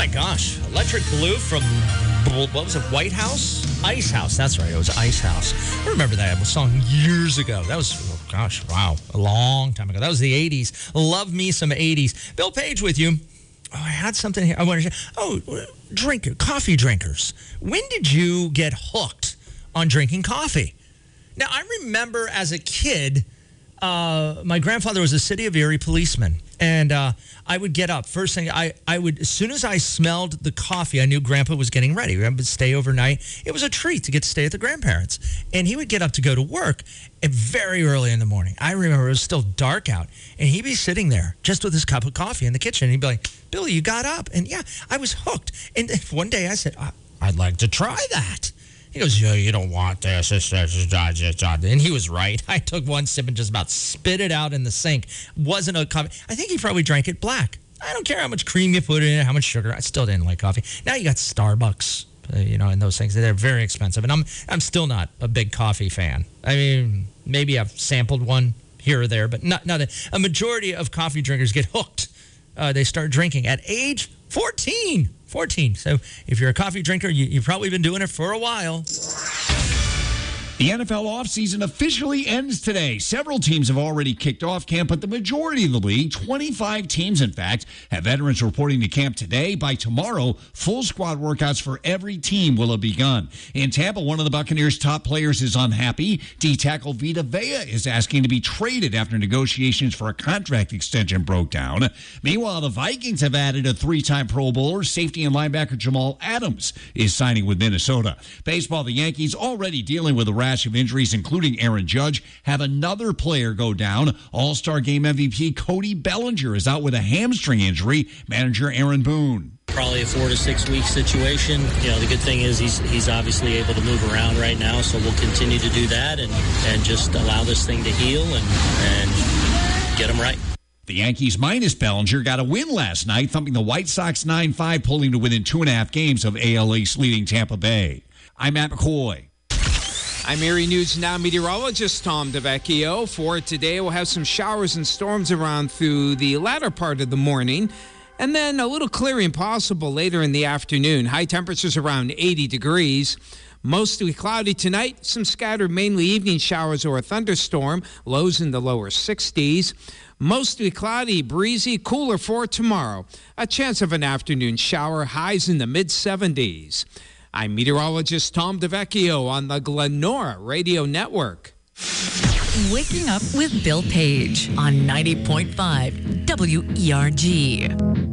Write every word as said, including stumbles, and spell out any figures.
my gosh. Electric Blue from, what was it, White House? Ice House. That's right. It was Ice House. I remember that song years ago. That was, oh gosh, wow, a long time ago. That was the eighties. Love me some eighties. Bill Page with you. Oh, I had something here. I wanted to share. Oh, drink, coffee drinkers. When did you get hooked on drinking coffee? Now, I remember as a kid, uh, my grandfather was a City of Erie policeman. And uh, I would get up. First thing, I, I would, as soon as I smelled the coffee, I knew Grandpa was getting ready. We would stay overnight. It was a treat to get to stay at the grandparents'. And he would get up to go to work and very early in the morning. I remember it was still dark out. And he'd be sitting there just with his cup of coffee in the kitchen. And he'd be like, Billy, you got up? And yeah, I was hooked. And one day I said, I'd like to try that. He goes, yeah, you don't want this. And he was right. I took one sip and just about spit it out in the sink. Wasn't a coffee. I think he probably drank it black. I don't care how much cream you put in it, how much sugar. I still didn't like coffee. Now you got Starbucks, uh, you know, and those things. They're very expensive. And I'm I'm still not a big coffee fan. I mean, maybe I've sampled one here or there, but not, not a, a majority of coffee drinkers get hooked. Uh, they start drinking at age fourteen. fourteen. So if you're a coffee drinker, you, you've probably been doing it for a while. The N F L offseason officially ends today. Several teams have already kicked off camp, but the majority of the league, twenty-five teams in fact, have veterans reporting to camp today. By tomorrow, full squad workouts for every team will have begun. In Tampa, one of the Buccaneers' top players is unhappy. D-tackle Vita Vea is asking to be traded after negotiations for a contract extension broke down. Meanwhile, the Vikings have added a three-time Pro Bowler. Safety and linebacker Jamal Adams is signing with Minnesota. Baseball, the Yankees already dealing with a rash of injuries, including Aaron Judge, have another player go down. All-Star Game M V P Cody Bellinger is out with a hamstring injury. Manager Aaron Boone. Probably a four to six week situation. You know, the good thing is he's he's obviously able to move around right now, so we'll continue to do that and, and just allow this thing to heal and, and get him right. The Yankees minus Bellinger got a win last night, thumping the White Sox nine five, pulling to within two and a half games of A L East leading Tampa Bay. I'm Matt McCoy. I'm Erie News Now meteorologist Tom DeVecchio. For today, we'll have some showers and storms around through the latter part of the morning, and then a little clearing possible later in the afternoon. High temperatures around eighty degrees. Mostly cloudy tonight. Some scattered mainly evening showers or a thunderstorm. Lows in the lower sixties. Mostly cloudy, breezy, cooler for tomorrow. A chance of an afternoon shower. Highs in the mid seventies. I'm meteorologist Tom DeVecchio on the Glenora Radio Network. Waking up with Bill Page on ninety point five W E R G.